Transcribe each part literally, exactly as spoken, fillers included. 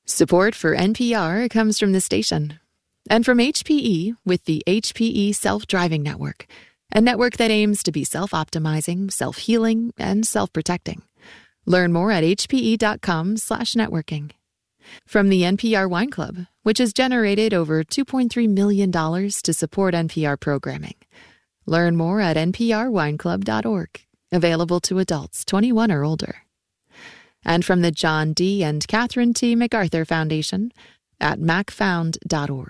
Support for N P R comes from the station and from H P E with the H P E Self-Driving Network, a network that aims to be self-optimizing, self-healing, and self-protecting. Learn more at hpe.com slash networking. From the N P R Wine Club, which has generated over two point three million dollars to support N P R programming. Learn more at n p r wine club dot org, available to adults twenty-one or older. And from the John D. and Catherine T. MacArthur Foundation at mac found dot org.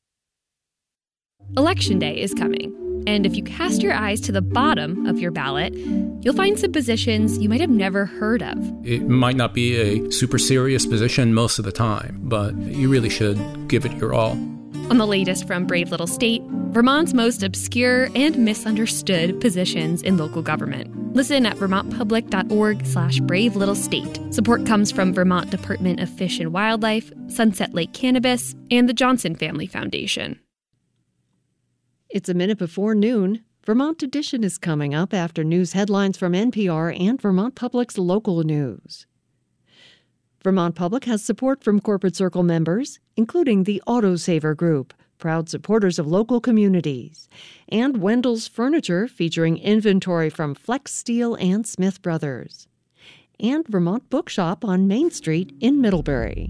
Election day is coming, and if you cast your eyes to the bottom of your ballot, you'll find some positions you might have never heard of. It might not be a super serious position most of the time, but you really should give it your all. On the latest from Brave Little State, Vermont's most obscure and misunderstood positions in local government. Listen at vermontpublic.org slash brave little state. Support comes from Vermont Department of Fish and Wildlife, Sunset Lake Cannabis, and the Johnson Family Foundation. It's a minute before noon. Vermont Edition is coming up after news headlines from N P R and Vermont Public's local news. Vermont Public has support from Corporate Circle members, including the Autosaver Group, proud supporters of local communities, and Wendell's Furniture, featuring inventory from Flex Steel and Smith Brothers, and Vermont Bookshop on Main Street in Middlebury.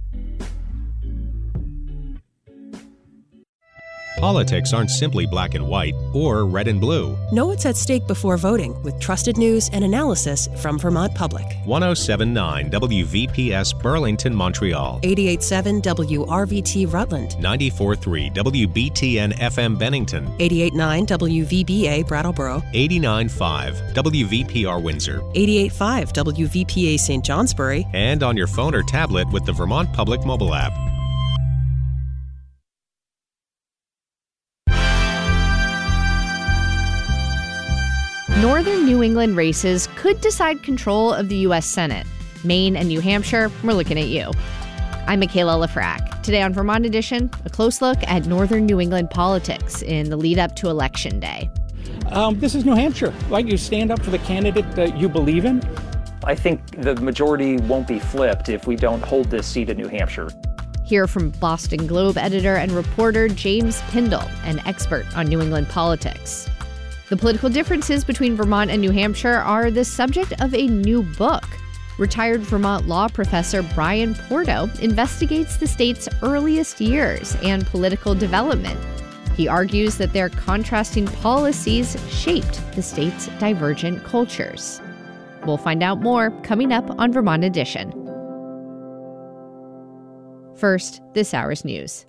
Politics aren't simply black and white or red and blue. Know what's at stake before voting with trusted news and analysis from Vermont Public. ten seventy-nine W V P S Burlington, Montreal. eighty-eight point seven W R V T Rutland. ninety-four point three W B T N F M Bennington. eighty-eight point nine W V B A Brattleboro. eighty-nine point five W V P R Windsor. eighty-eight point five W V P A Saint Johnsbury. And on your phone or tablet with the Vermont Public mobile app. Northern New England races could decide control of the U S Senate. Maine and New Hampshire, we're looking at you. I'm Michaela Lafrac. Today on Vermont Edition, a close look at Northern New England politics in the lead up to Election Day. Um, this is New Hampshire. Like, you stand up for the candidate that you believe in. I think the majority won't be flipped if we don't hold this seat in New Hampshire. Hear from Boston Globe editor and reporter James Pindell, an expert on New England politics. The political differences between Vermont and New Hampshire are the subject of a new book. Retired Vermont law professor Brian Porto investigates the state's earliest years and political development. He argues that their contrasting policies shaped the state's divergent cultures. We'll find out more coming up on Vermont Edition. First, this hour's news.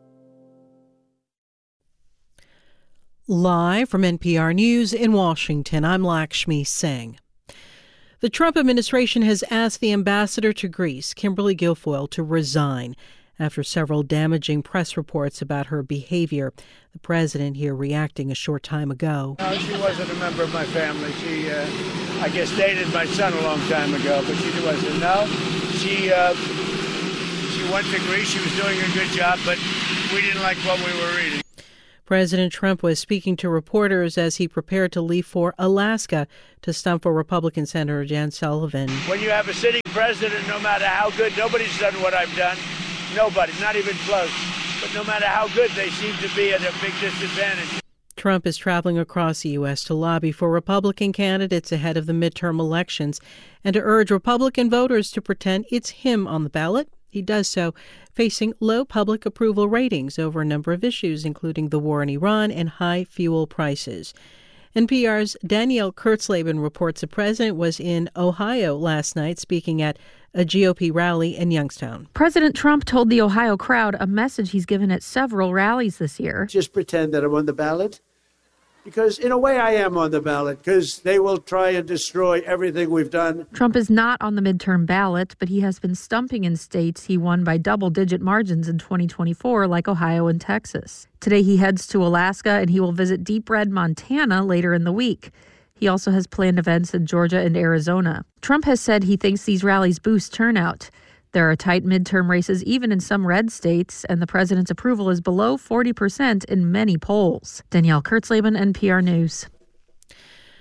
Live from N P R News in Washington, I'm Lakshmi Singh. The Trump administration has asked the ambassador to Greece, Kimberly Guilfoyle, to resign after several damaging press reports about her behavior. The president here reacting a short time ago. No, she wasn't a member of my family. She, uh, I guess, dated my son a long time ago, but she wasn't. No, she, uh, she went to Greece. She was doing a good job, but we didn't like what we were reading. President Trump was speaking to reporters as he prepared to leave for Alaska to stump for Republican Senator Jan Sullivan. When you have a sitting president, no matter how good, nobody's done what I've done. Nobody, not even close. But no matter how good, they seem to be at a big disadvantage. Trump is traveling across the U S to lobby for Republican candidates ahead of the midterm elections and to urge Republican voters to pretend it's him on the ballot. He does so facing low public approval ratings over a number of issues, including the war in Iran and high fuel prices. N P R's Danielle Kurtzleben reports the president was in Ohio last night speaking at a G O P rally in Youngstown. President Trump told the Ohio crowd a message he's given at several rallies this year. Just pretend that I'm on the ballot. Because in a way I am on the ballot, because they will try and destroy everything we've done. Trump is not on the midterm ballot, but he has been stumping in states he won by double-digit margins in twenty twenty-four, like Ohio and Texas. Today he heads to Alaska, and he will visit Deep Red, Montana later in the week. He also has planned events in Georgia and Arizona. Trump has said he thinks these rallies boost turnout. There are tight midterm races even in some red states, and the president's approval is below forty percent in many polls. Danielle Kurtzleben, N P R News.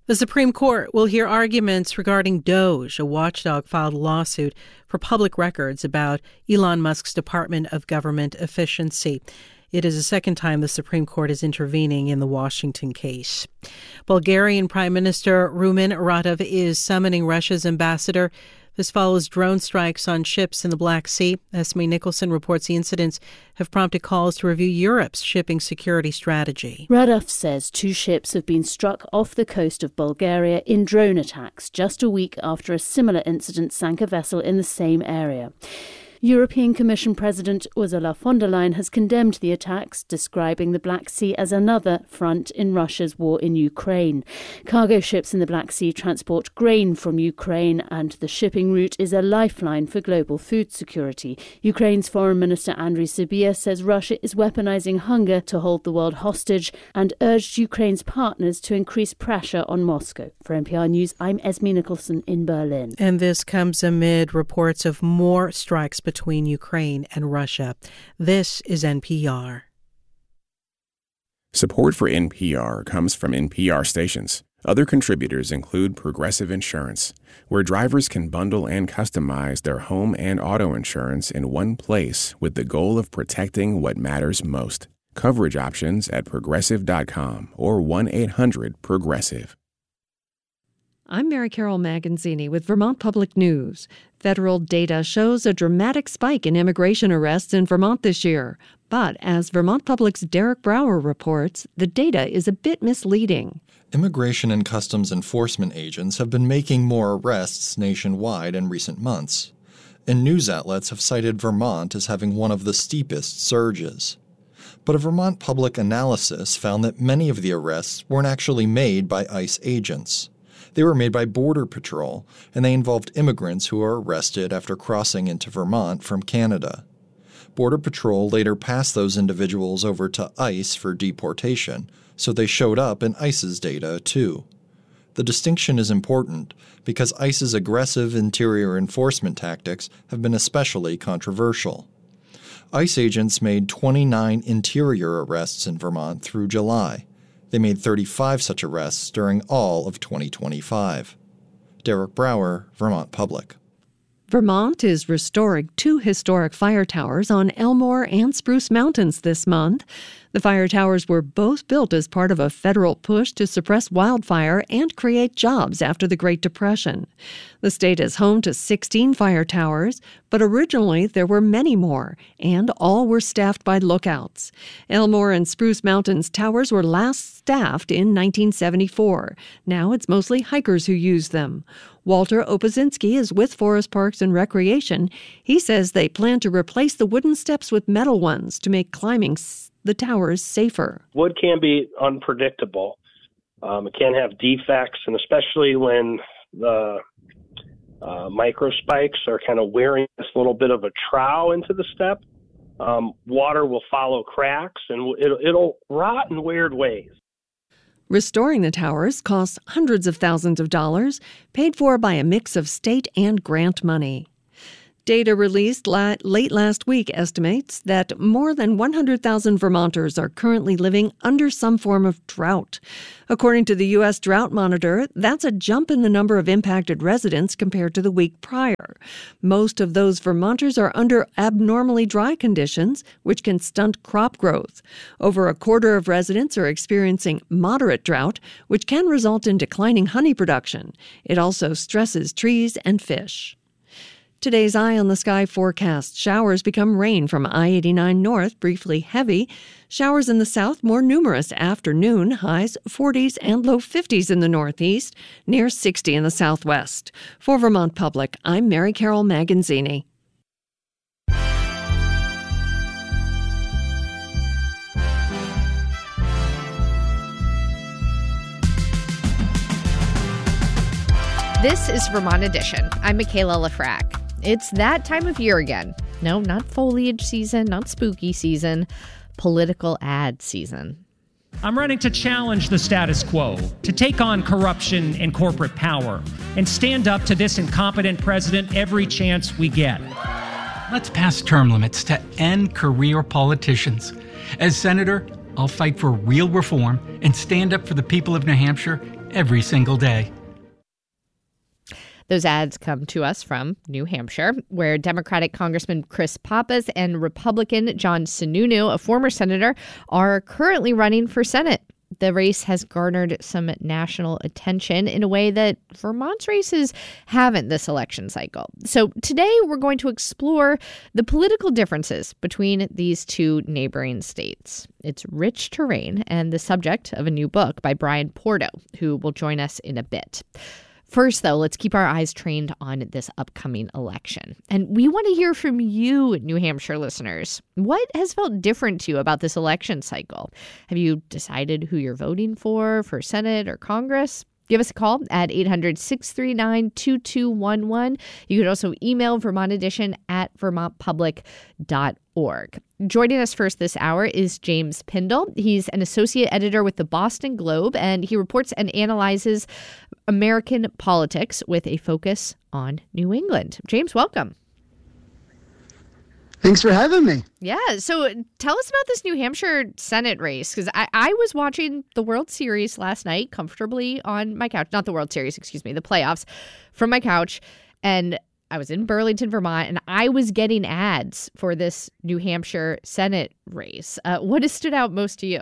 The Supreme Court will hear arguments regarding DOGE, a watchdog filed a lawsuit for public records about Elon Musk's Department of Government Efficiency. It is the second time the Supreme Court is intervening in the Washington case. Bulgarian Prime Minister Rumen Radev is summoning Russia's ambassador. This follows drone strikes on ships in the Black Sea. Esme Nicholson reports the incidents have prompted calls to review Europe's shipping security strategy. Radev says two ships have been struck off the coast of Bulgaria in drone attacks just a week after a similar incident sank a vessel in the same area. European Commission President Ursula von der Leyen has condemned the attacks, describing the Black Sea as another front in Russia's war in Ukraine. Cargo ships in the Black Sea transport grain from Ukraine, and the shipping route is a lifeline for global food security. Ukraine's Foreign Minister Andriy Sybiha says Russia is weaponizing hunger to hold the world hostage and urged Ukraine's partners to increase pressure on Moscow. For N P R News, I'm Esme Nicholson in Berlin. And this comes amid reports of more strikes between Ukraine and Russia. This is N P R. Support for N P R comes from N P R stations. Other contributors include Progressive Insurance, where drivers can bundle and customize their home and auto insurance in one place with the goal of protecting what matters most. Coverage options at progressive dot com or one eight hundred progressive. I'm Mary Carol Maganzini with Vermont Public News. Federal data shows a dramatic spike in immigration arrests in Vermont this year. But as Vermont Public's Derek Brower reports, the data is a bit misleading. Immigration and Customs Enforcement agents have been making more arrests nationwide in recent months, and news outlets have cited Vermont as having one of the steepest surges. But a Vermont Public analysis found that many of the arrests weren't actually made by ICE agents. They were made by Border Patrol, and they involved immigrants who were arrested after crossing into Vermont from Canada. Border Patrol later passed those individuals over to ICE for deportation, so they showed up in ICE's data too. The distinction is important because ICE's aggressive interior enforcement tactics have been especially controversial. ICE agents made twenty-nine interior arrests in Vermont through July. They made thirty-five such arrests during all of twenty twenty-five. Derek Brower, Vermont Public. Vermont is restoring two historic fire towers on Elmore and Spruce Mountains this month. The fire towers were both built as part of a federal push to suppress wildfire and create jobs after the Great Depression. The state is home to sixteen fire towers, but originally there were many more, and all were staffed by lookouts. Elmore and Spruce Mountains towers were last staffed in nineteen seventy-four. Now it's mostly hikers who use them. Walter Opazinski is with Forest Parks and Recreation. He says they plan to replace the wooden steps with metal ones to make climbing the towers safer. Wood can be unpredictable. Um, it can have defects, and especially when the uh, micro spikes are kind of wearing this little bit of a trough into the step, um, water will follow cracks, and it'll, it'll rot in weird ways. Restoring the towers costs hundreds of thousands of dollars, paid for by a mix of state and grant money. Data released la- late last week estimates that more than one hundred thousand Vermonters are currently living under some form of drought. According to the U S Drought Monitor, that's a jump in the number of impacted residents compared to the week prior. Most of those Vermonters are under abnormally dry conditions, which can stunt crop growth. Over a quarter of residents are experiencing moderate drought, which can result in declining honey production. It also stresses trees and fish. Today's Eye on the Sky forecast. Showers become rain from I eighty-nine north, briefly heavy. Showers in the south more numerous afternoon, highs forties and low fifties in the northeast, near sixty in the southwest. For Vermont Public, I'm Mary Carol Maganzini. This is Vermont Edition. I'm Michaela Lafrac. It's that time of year again. No, not foliage season, not spooky season, political ad season. I'm running to challenge the status quo, to take on corruption and corporate power, and stand up to this incompetent president every chance we get. Let's pass term limits to end career politicians. As senator, I'll fight for real reform and stand up for the people of New Hampshire every single day. Those ads come to us from New Hampshire, where Democratic Congressman Chris Pappas and Republican John Sununu, a former senator, are currently running for Senate. The race has garnered some national attention in a way that Vermont's races haven't this election cycle. So today we're going to explore the political differences between these two neighboring states. It's rich terrain and the subject of a new book by Brian Porto, who will join us in a bit. First, though, let's keep our eyes trained on this upcoming election. And we want to hear from you, New Hampshire listeners. What has felt different to you about this election cycle? Have you decided who you're voting for, for Senate or Congress? Give us a call at eight hundred, six three nine, two two one one. You could also email Vermont Edition at vermont public dot org. Joining us first this hour is James Pindell. He's an associate editor with the Boston Globe, and he reports and analyzes American politics with a focus on New England. James, welcome. Thanks for having me. Yeah. So tell us about this New Hampshire Senate race, because I, I was watching the World Series last night comfortably on my couch. Not the World Series, excuse me, the playoffs from my couch. And I was in Burlington, Vermont, and I was getting ads for this New Hampshire Senate race. Uh, what has stood out most to you?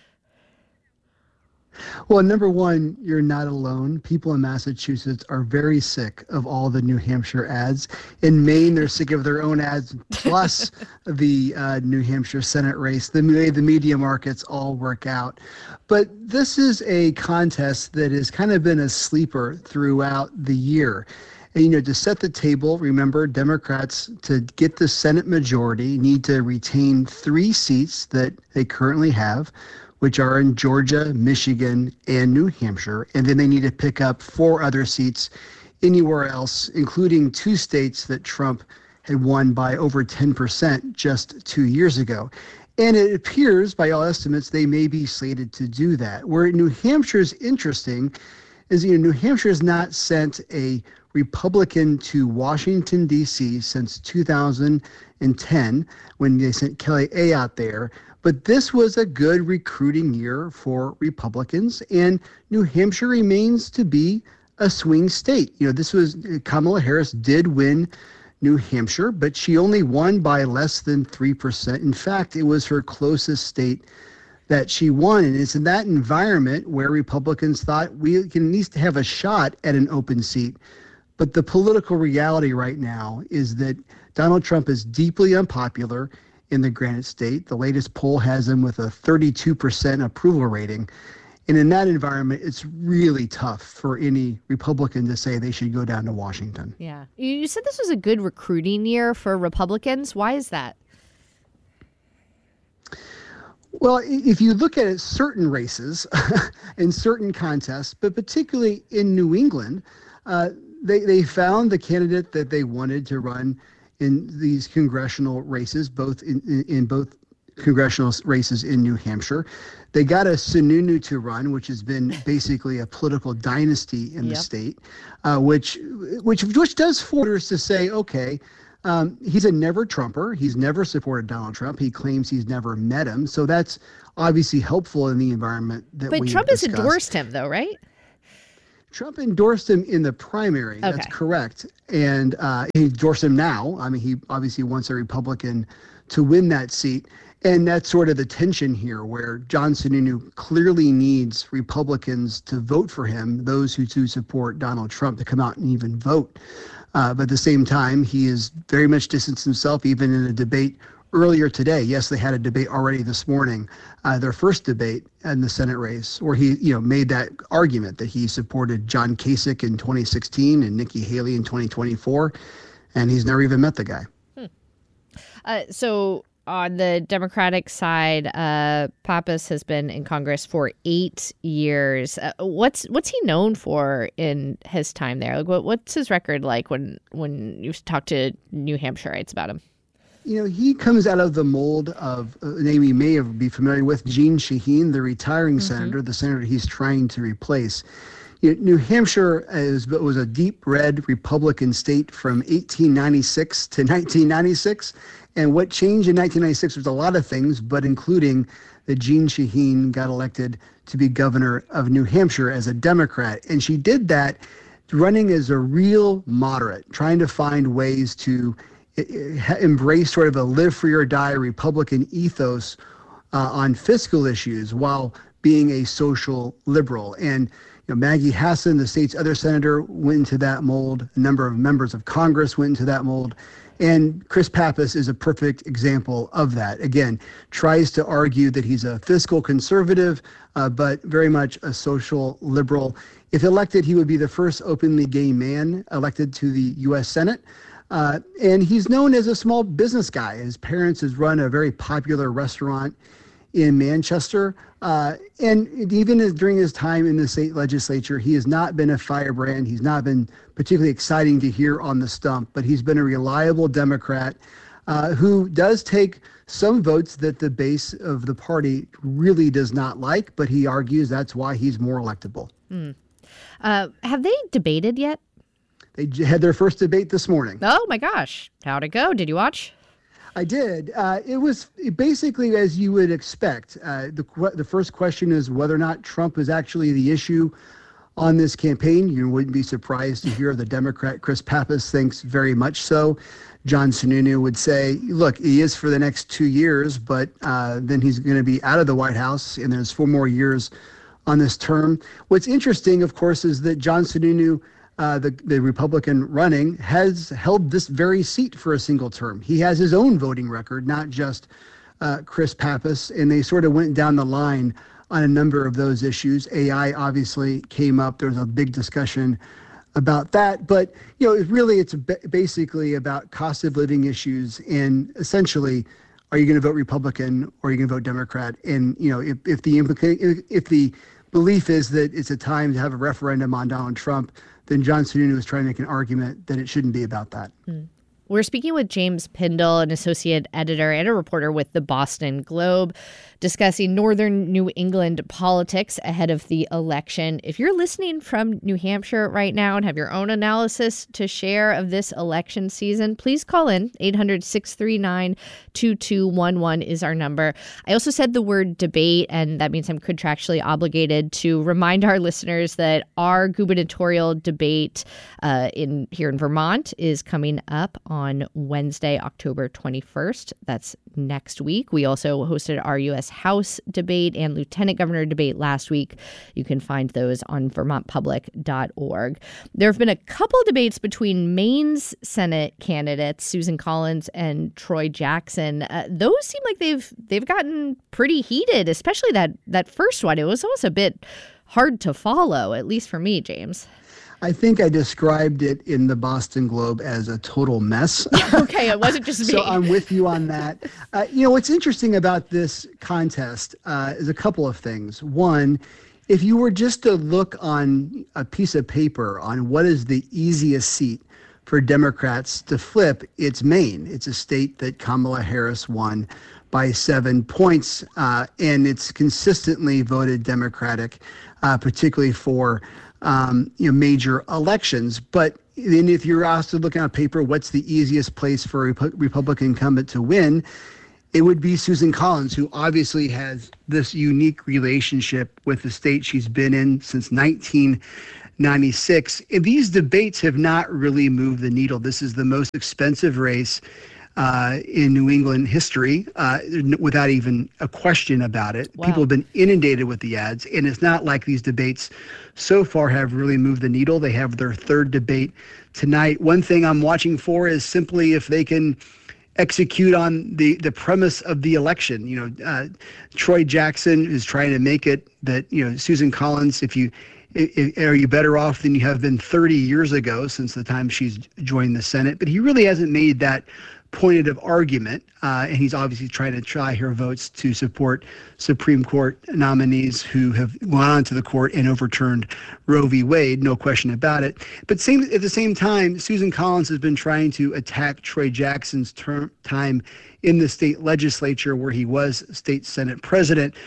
Well, number one, you're not alone. People in Massachusetts are very sick of all the New Hampshire ads. In Maine, they're sick of their own ads, plus the uh, New Hampshire Senate race. The way the media markets all work out. But this is a contest that has kind of been a sleeper throughout the year. And, you know, to set the table, remember, Democrats, to get the Senate majority, need to retain three seats that they currently have, which are in Georgia, Michigan, and New Hampshire. And then they need to pick up four other seats anywhere else, including two states that Trump had won by over ten percent just two years ago. And it appears, by all estimates, they may be slated to do that. Where New Hampshire is interesting is, you know, New Hampshire has not sent a Republican to Washington, D C since two thousand ten, when they sent Kelly Ayotte there. But this was a good recruiting year for Republicans, and New Hampshire remains to be a swing state. You know, this was, Kamala Harris did win New Hampshire, but she only won by less than three percent. In fact, it was her closest state that she won. And it's in that environment where Republicans thought we can at least have a shot at an open seat. But the political reality right now is that Donald Trump is deeply unpopular in the Granite State. The latest poll has him with a thirty-two percent approval rating. And in that environment, it's really tough for any Republican to say they should go down to Washington. Yeah. You said this was a good recruiting year for Republicans. Why is that? Well, if you look at it, certain races and certain contests, but particularly in New England, uh, they, they found the candidate that they wanted to run in these congressional races, both in, in, in both congressional races in New Hampshire. They got a Sununu to run, which has been basically a political dynasty in yep. the state, uh, which, which which does force to say, okay, um, he's a never Trumper. He's never supported Donald Trump. He claims he's never met him. So that's obviously helpful in the environment that we But Trump has discussed. endorsed him, though, right? Trump endorsed him in the primary. Okay. That's correct. And uh, he endorsed him now. I mean, he obviously wants a Republican to win that seat. And that's sort of the tension here, where John Sununu clearly needs Republicans to vote for him, those who do support Donald Trump, to come out and even vote. Uh, but at the same time, he is very much distanced himself, even in a debate earlier today. Yes, they had a debate already this morning, uh, their first debate in the Senate race, where he, you know, made that argument that he supported John Kasich in twenty sixteen and Nikki Haley in twenty twenty-four, and he's never even met the guy. Hmm. Uh, so on the Democratic side, uh, Pappas has been in Congress for eight years. Uh, what's what's he known for in his time there? Like, what, what's his record like when when you talk to New Hampshireites about him? You know, he comes out of the mold of a name you may have be familiar with, Jeanne Shaheen, the retiring mm-hmm. senator, the senator he's trying to replace. You know, New Hampshire is, was a deep red Republican state from eighteen ninety-six to nineteen ninety-six. And what changed in nineteen ninety-six was a lot of things, but including that Jeanne Shaheen got elected to be governor of New Hampshire as a Democrat. And she did that running as a real moderate, trying to find ways to embrace sort of a live free or die Republican ethos uh, on fiscal issues while being a social liberal. And you know, Maggie Hassan, the state's other senator, went into that mold. A number of members of Congress went into that mold. And Chris Pappas is a perfect example of that. Again, tries to argue that he's a fiscal conservative, uh, but very much a social liberal. If elected, he would be the first openly gay man elected to the U S Senate. Uh, and he's known as a small business guy. His parents has run a very popular restaurant in Manchester. Uh, and even during his time in the state legislature, he has not been a firebrand. He's not been particularly exciting to hear on the stump, but he's been a reliable Democrat uh, who does take some votes that the base of the party really does not like, but he argues that's why he's more electable. Mm. Uh, have they debated yet? They had their first debate this morning. Oh, my gosh. How'd it go? Did you watch? I did. Uh, it was basically as you would expect. Uh, the the first question is whether or not Trump is actually the issue on this campaign. You wouldn't be surprised to hear the Democrat Chris Pappas thinks very much so. John Sununu would say, look, he is for the next two years, but uh, then he's going to be out of the White House, and there's four more years on this term. What's interesting, of course, is that John Sununu, Uh, the, the Republican running, has held this very seat for a single term. He has his own voting record, not just uh, Chris Pappas, and they sort of went down the line on a number of those issues. A I obviously came up. There was a big discussion about that. But, you know, it really, it's basically about cost of living issues and essentially, are you going to vote Republican or are you going to vote Democrat? And, you know, if, if the implica- if, if the belief is that it's a time to have a referendum on Donald Trump, then John Sununu is trying to make an argument that it shouldn't be about that. Mm. We're speaking with James Pindell, an associate editor and a reporter with the Boston Globe, discussing northern New England politics ahead of the election. If you're listening from New Hampshire right now and have your own analysis to share of this election season, please call in. eight hundred, six three nine, two two one one is our number. I also said the word debate, and that means I'm contractually obligated to remind our listeners that our gubernatorial debate uh, in here in Vermont is coming up on on Wednesday, October twenty-first. That's next week. We also hosted our U S House debate and Lieutenant Governor debate last week. You can find those on vermont public dot org. There have been a couple debates between Maine's Senate candidates, Susan Collins and Troy Jackson. Uh, those seem like they've they've gotten pretty heated, especially that, that first one. It was almost a bit hard to follow, at least for me, James. I think I described it in the Boston Globe as a total mess. Okay, it wasn't just me. So I'm with you on that. Uh, you know, what's interesting about this contest uh, is a couple of things. One, if you were just to look on a piece of paper on what is the easiest seat for Democrats to flip, it's Maine. It's a state that Kamala Harris won by seven points, uh, and it's consistently voted Democratic, uh, particularly for Um, you know, major elections. But then if you're asked to look on paper, what's the easiest place for a Repu- Republican incumbent to win? It would be Susan Collins, who obviously has this unique relationship with the state she's been in since nineteen ninety-six. And these debates have not really moved the needle. This is the most expensive race uh, in New England history, uh, without even a question about it. Wow. People have been inundated with the ads, and it's not like these debates so far have really moved the needle. They have their third debate tonight. One thing I'm watching for is simply if they can execute on the, the premise of the election. You know, uh, Troy Jackson is trying to make it that, you know, Susan Collins, if you It, are you better off than you have been thirty years ago since the time she's joined the Senate? But he really hasn't made that pointed of argument, uh, and he's obviously trying to try her votes to support Supreme Court nominees who have gone on to the court and overturned Roe v. Wade, no question about it. But same, at the same time, Susan Collins has been trying to attack Troy Jackson's term, time in the state legislature where he was state Senate president.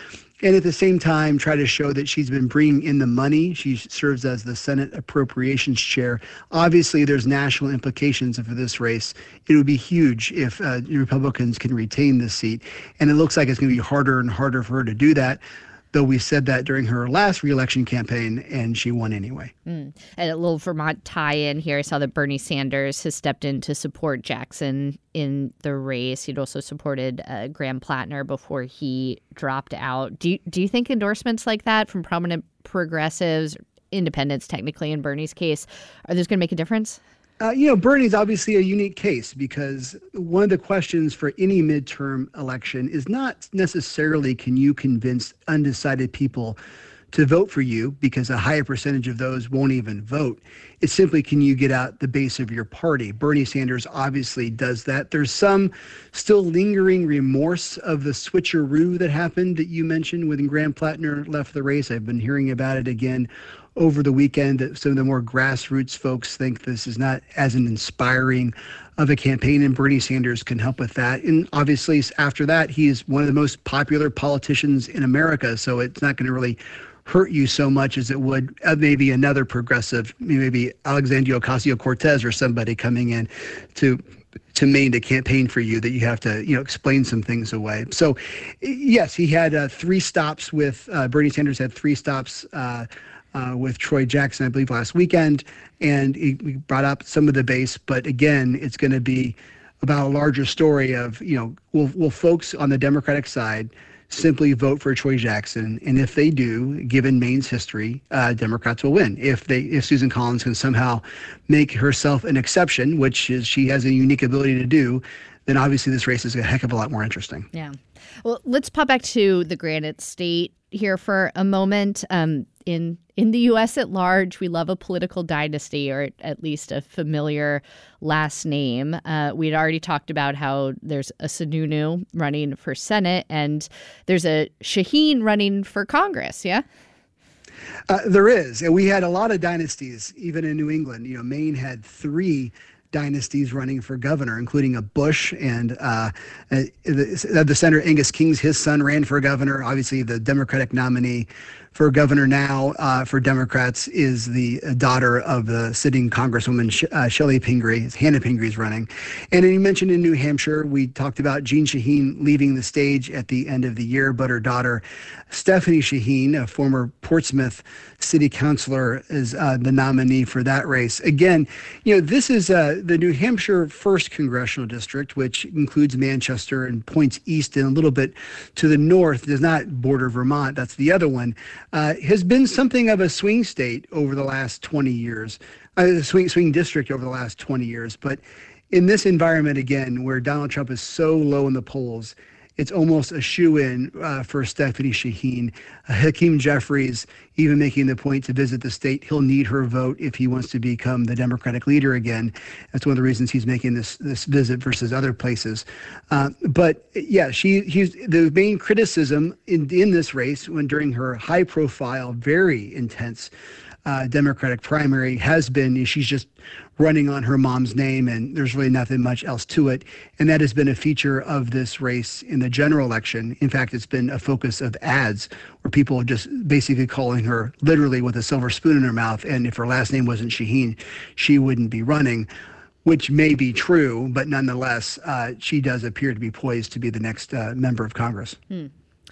and at the same time try to show that she's been bringing in the money. She serves as the Senate Appropriations Chair. Obviously, there's national implications for this race. It would be huge if uh, Republicans can retain this seat, and it looks like it's going to be harder and harder for her to do that, though we said that during her last reelection campaign, and she won anyway. Mm. And a little Vermont tie-in here. I saw that Bernie Sanders has stepped in to support Jackson in the race. He'd also supported uh, Graham Plattner before he dropped out. Do you, do you think endorsements like that from prominent progressives, independents technically in Bernie's case, are those going to make a difference? Uh, you know, Bernie's obviously a unique case because one of the questions for any midterm election is not necessarily can you convince undecided people to vote for you, because a higher percentage of those won't even vote. It's simply, can you get out the base of your party? Bernie Sanders obviously does that. There's some still lingering remorse of the switcheroo that happened that you mentioned when Graham Plattner left the race. I've been hearing about it again over the weekend, that some of the more grassroots folks think this is not as an inspiring of a campaign, and Bernie Sanders can help with that. And obviously, after that, he is one of the most popular politicians in America, so it's not going to really hurt you so much as it would uh, maybe another progressive, maybe Alexandria Ocasio-Cortez or somebody coming in to to Maine to campaign for you, that you have to, you know, explain some things away. So, yes, he had uh, three stops with, uh, Bernie Sanders had three stops uh, uh, with Troy Jackson, I believe, last weekend, and he, he brought up some of the base. But again, it's going to be about a larger story of, you know, will, will folks on the Democratic side simply vote for Troy Jackson? And if they do, given Maine's history, uh, Democrats will win. If they, if Susan Collins can somehow make herself an exception, which is she has a unique ability to do, then obviously this race is a heck of a lot more interesting. Yeah. Well, let's pop back to the Granite State here for a moment. Um, in in the U S at large, we love a political dynasty, or at least a familiar last name. Uh, we'd already talked about how there's a Sununu running for Senate, and there's a Shaheen running for Congress, yeah? Uh, there is. And we had a lot of dynasties, even in New England. You know, Maine had three dynasties running for governor, including a Bush, and uh, uh, the, the Senator Angus King's, his son ran for governor. Obviously, the Democratic nominee for governor now uh, for Democrats is the daughter of the sitting Congresswoman Sh- uh, Shelley Pingree. Hannah Pingree is running. And then you mentioned in New Hampshire, we talked about Jean Shaheen leaving the stage at the end of the year, but her daughter Stephanie Shaheen, a former Portsmouth city councilor, is uh, the nominee for that race. Again, you know, this is uh, the New Hampshire first congressional district, which includes Manchester and points east and a little bit to the north, does not border Vermont. That's the other one. Uh, has been something of a swing state over the last twenty years, a uh, swing swing district over the last twenty years. But in this environment, again, where Donald Trump is so low in the polls, it's almost a shoo-in uh, for Stephanie Shaheen. Uh, Hakeem Jeffries even making the point to visit the state. He'll need her vote if he wants to become the Democratic leader again. That's one of the reasons he's making this this visit versus other places. Uh, but yeah, she he's the main criticism in in this race, when during her high-profile, very intense Uh, Democratic primary, has been she's just running on her mom's name, and there's really nothing much else to it. And that has been a feature of this race in the general election. In fact, it's been a focus of ads where people are just basically calling her literally with a silver spoon in her mouth. And if her last name wasn't Shaheen, she wouldn't be running, which may be true, but nonetheless, uh, she does appear to be poised to be the next uh, member of Congress. Hmm.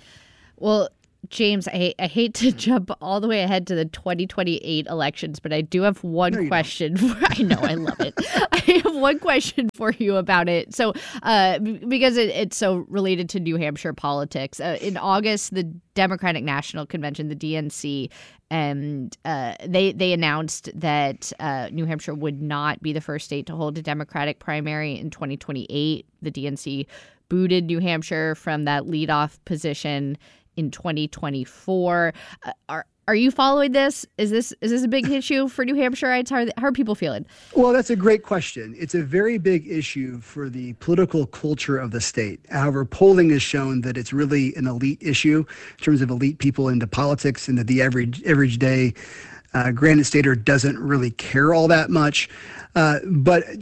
Well, James, I, I hate to jump all the way ahead to the twenty twenty-eight elections, but I do have one no, question. For, I know, I love it. I have one question for you about it. So, uh, because it, it's so related to New Hampshire politics. Uh, in August, the Democratic National Convention, the D N C, and uh, they they announced that uh, New Hampshire would not be the first state to hold a Democratic primary in twenty twenty-eight. The D N C booted New Hampshire from that leadoff position in twenty twenty-four. Uh, are are you following this? Is this is this a big issue for New Hampshireites? How are, they, how are people feeling? Well, that's a great question. It's a very big issue for the political culture of the state. However, polling has shown that it's really an elite issue in terms of elite people into politics, and that the average average day uh, Granite Stater doesn't really care all that much. Uh, but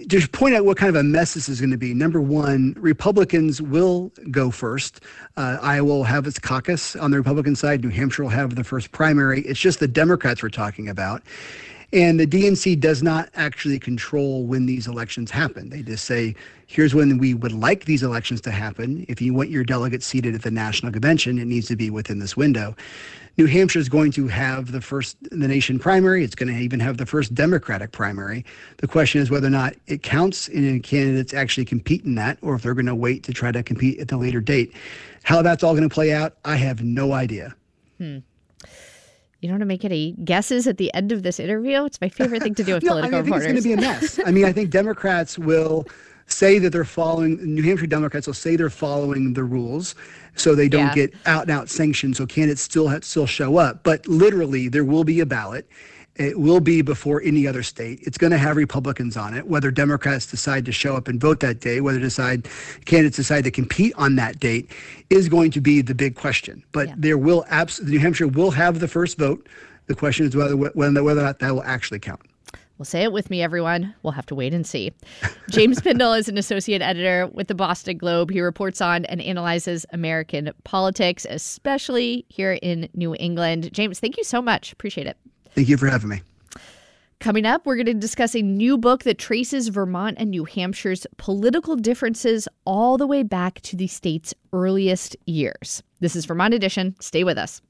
to point out what kind of a mess this is going to be, number one, Republicans will go first. Uh, Iowa will have its caucus on the Republican side. New Hampshire will have the first primary. It's just the Democrats we're talking about. And the D N C does not actually control when these elections happen. They just say, here's when we would like these elections to happen. If you want your delegates seated at the national convention, it needs to be within this window. New Hampshire is going to have the first in the nation primary. It's going to even have the first Democratic primary. The question is whether or not it counts and candidates actually compete in that, or if they're going to wait to try to compete at the later date. How that's all going to play out, I have no idea. Hmm. You don't want to make any guesses at the end of this interview? It's my favorite thing to do with no, political I mean, I think reporters. It's going to be a mess. I mean, I think Democrats will say that they're following, New Hampshire Democrats will say they're following the rules so they don't Yeah. get out and out sanctioned, so candidates still have, still show up. But literally, there will be a ballot. It will be before any other state. It's going to have Republicans on it. Whether Democrats decide to show up and vote that day, whether decide candidates decide to compete on that date, is going to be the big question. But Yeah. there will abs- New Hampshire will have the first vote. The question is whether whether whether or not that will actually count. Well, say it with me, everyone. We'll have to wait and see. James Pindell is an associate editor with the Boston Globe. He reports on and analyzes American politics, especially here in New England. James, thank you so much. Appreciate it. Thank you for having me. Coming up, we're going to discuss a new book that traces Vermont and New Hampshire's political differences all the way back to the state's earliest years. This is Vermont Edition. Stay with us.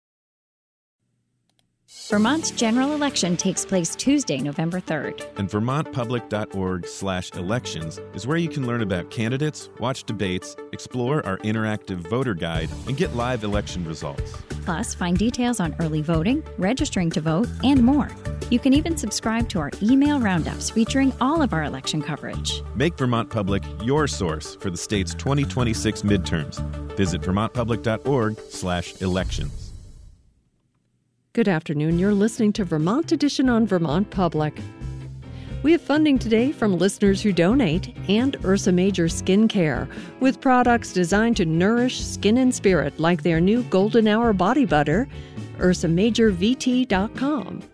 Vermont's general election takes place Tuesday, November third. And vermont public dot org slash elections is where you can learn about candidates, watch debates, explore our interactive voter guide, and get live election results. Plus, find details on early voting, registering to vote, and more. You can even subscribe to our email roundups featuring all of our election coverage. Make Vermont Public your source for the state's twenty twenty-six midterms. Visit vermont public dot org slash elections. Good afternoon. You're listening to Vermont Edition on Vermont Public. We have funding today from listeners who donate and Ursa Major Skincare, with products designed to nourish skin and spirit like their new Golden Hour Body Butter, ursa major v t dot com.